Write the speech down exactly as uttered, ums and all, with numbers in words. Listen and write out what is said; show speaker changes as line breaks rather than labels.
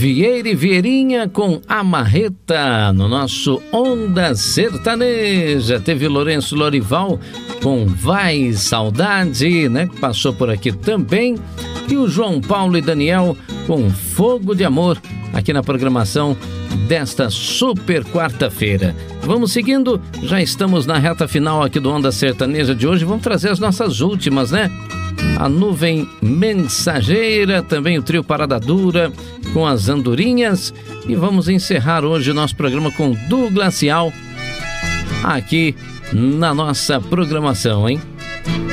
Vieira e Vieirinha com a Marreta no nosso Onda Sertaneja. Teve Lourenço Lorival com Vai Saudade, né? Que passou por aqui também. E o João Paulo e Daniel com Fogo de Amor, aqui na programação desta super quarta-feira. Vamos seguindo, já estamos na reta final aqui do Onda Sertaneja de hoje. Vamos trazer as nossas últimas, né? A Nuvem Mensageira, também o trio Parada Dura com as Andorinhas. E vamos encerrar hoje o nosso programa com Du Glacial aqui na nossa programação, hein?